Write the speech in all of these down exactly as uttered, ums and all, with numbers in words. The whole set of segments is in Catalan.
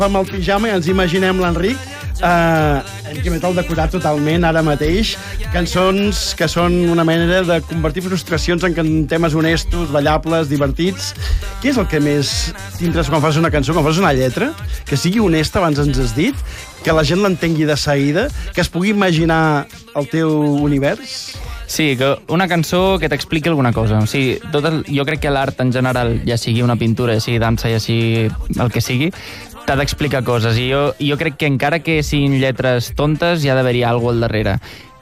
Amb el pijama i ens imaginem l'Enric. Uh, hem canviat el decorat totalment ara mateix. Cançons que són una manera de convertir frustracions en temes honestos, ballables, divertits. Què és el que més t'interessa quan fas una cançó, quan fas una lletra? Que sigui honesta, abans ens has dit, que la gent l'entengui de seguida, que es pugui imaginar el teu univers? Sí, que una cançó que t'expliqui alguna cosa. O sigui, tot el, jo crec que l'art en general, ja sigui una pintura, ja sigui dansa, ja sigui el que sigui, t'ha d'explicar coses. I jo, jo crec que encara que siguin lletres tontes, hi ha d'haver-hi alguna cosa al darrere.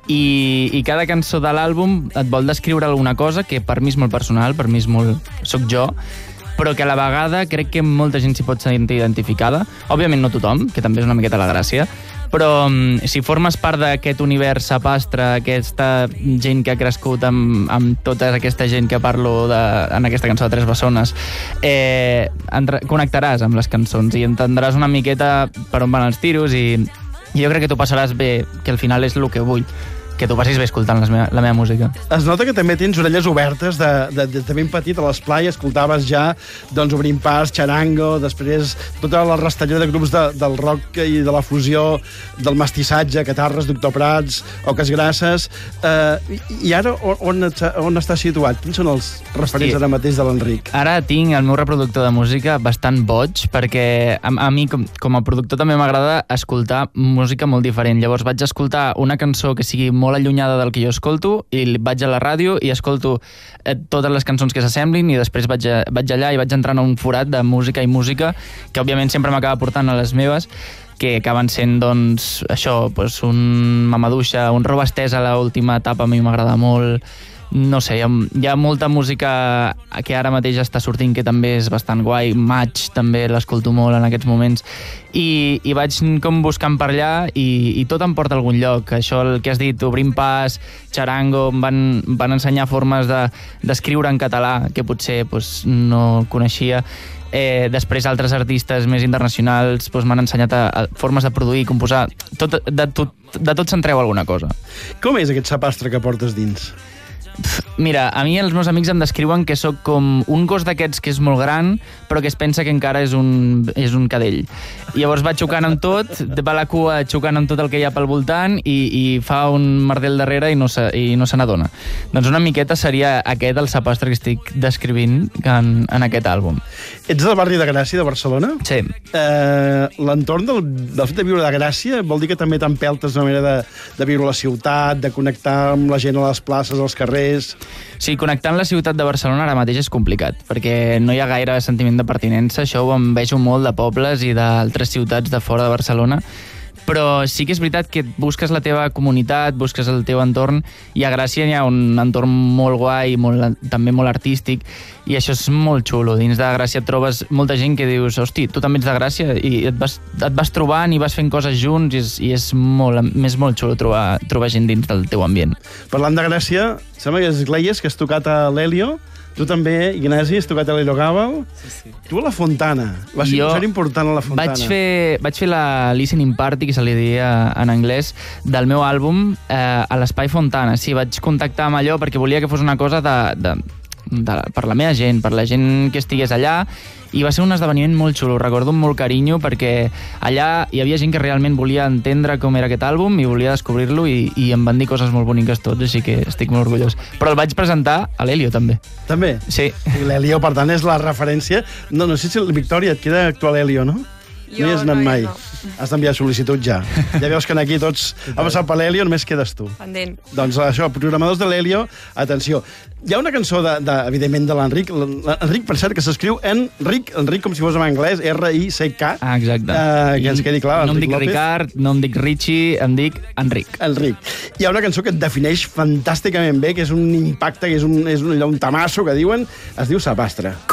I, I cada cançó de l'àlbum et vol descriure alguna cosa que per mi és molt personal, per mi és molt... soc jo, però que a la vegada crec que molta gent s'hi pot sentir identificada. Òbviament no tothom, que també és una miqueta la gràcia, però um, si formes part d'aquest univers sapastre, aquesta gent que ha crescut amb, amb tota aquesta gent que parlo de, en aquesta cançó de Tres Bessones, eh, entre, connectaràs amb les cançons i entendràs una miqueta per on van els tiros i, i jo crec que tu passaràs bé, que al final és el que vull, que tu passis bé escoltant meva, la meva música. Es nota que també tens orelles obertes de, de, de, de ben petit a l'esplai, escoltaves ja doncs, Obrint Pas, Charango, després tota la rastallera de grups de, del rock i de la fusió, del mestissatge, Catarres, Doctor Prats, Oques Grasses. Eh, I ara on, on està situat? Quins són els referents sí. ara mateix de l'Enric? Ara tinc el meu reproductor de música bastant boig, perquè a, a mi, com, com a productor, també m'agrada escoltar música molt diferent. Llavors vaig escoltar una cançó que sigui molt molt allunyada del que jo escolto i vaig a la ràdio i escolto eh, totes les cançons que s'assemblin i després vaig, a, vaig allà i vaig entrar en un forat de música i música que òbviament sempre m'acaba portant a les meves, que acaben sent, doncs, això, doncs un Mamaduixa, un Roba Estesa, l'última etapa a mi m'agrada molt. No sé, hi ha, hi ha molta música que ara mateix està sortint que també és bastant guai. Maig també l'escolto molt en aquests moments i, i vaig com buscant per allà i, i tot em porta a algun lloc. Això, el que has dit, Obrint Pas, Charango, em van, van ensenyar formes de, d'escriure en català que potser pues, no coneixia. Eh, després altres artistes més internacionals pues, m'han ensenyat a, a formes de produir, composar. Tot, de, tot, de tot se'n treu alguna cosa. Com és aquest sapastre que portes dins? Mira, a mi els meus amics em descriuen que sóc com un gos d'aquests que és molt gran, però que es pensa que encara és un, és un cadell. Llavors va xocant amb tot, va la cua xocant amb tot el que hi ha pel voltant i, i fa un merdel darrere i no se, i no se n'adona. Doncs una miqueta seria aquest el sapastre que estic descrivint en, en aquest àlbum. Ets del barri de Gràcia, de Barcelona? Sí. Eh, l'entorn del, del fet de viure de Gràcia vol dir que també t'empeltes una manera de, de viure a la ciutat, de connectar amb la gent a les places, als carrers. Sí, connectar amb la ciutat de Barcelona ara mateix és complicat, perquè no hi ha gaire sentiment de pertinença. Això ho envejo molt de pobles i d'altres ciutats de fora de Barcelona. Però sí que és veritat que busques la teva comunitat, busques el teu entorn, i a Gràcia hi ha un entorn molt guai, molt, també molt artístic, i això és molt xulo. Dins de Gràcia et trobes molta gent que dius, hosti, tu també ets de Gràcia, i et vas, et vas trobant i vas fent coses junts, i és, i és molt, és molt xulo trobar, trobar gent dins del teu ambient. Parlant de Gràcia, sembla que és Gleies, que has tocat a l'Helio. Tu també, Ignasi, has tocat a l'Helio Gàbal. Sí, sí. Tu a la Fontana. Va ser, jo ser important a la Fontana. Vaig fer, vaig fer la listening party, que se li diria en anglès, del meu àlbum eh, a l'Espai Fontana. Sí, vaig contactar amb allò perquè volia que fos una cosa de, de, de, per la meva gent, per la gent que estigués allà, i va ser un esdeveniment molt xulo. Ho recordo amb molt carinyo perquè allà hi havia gent que realment volia entendre com era aquest àlbum i volia descobrir-lo, i, i em van dir coses molt boniques tots, així que estic molt orgullós. Però el vaig presentar a l'Helio, també. També? Sí. I l'Helio, per tant, és la referència. No, no sé si, Victòria, et queda actuar a l'Helio, no? Jo no hi has anat no, mai. No. Has d'enviar sol·licitud ja. Ja veus que aquí tots ha passat per l'Helio, només quedes tu. Pendent. Doncs això, programadors de l'Helio, atenció. Hi ha una cançó, de, de, evidentment, de l'Enric. L'Enric, per cert, que s'escriu Enric, Enric com si fos en anglès, R I C K. Ah, exacte. Uh, que ens quedi clar, no em Enric dic López. Ricard, no em dic Richie, em dic Enric. Enric. Hi ha una cançó que et defineix fantàsticament bé, que és un impacte, que és un, és un, allò, un tamasso, que diuen, es diu Sapastre.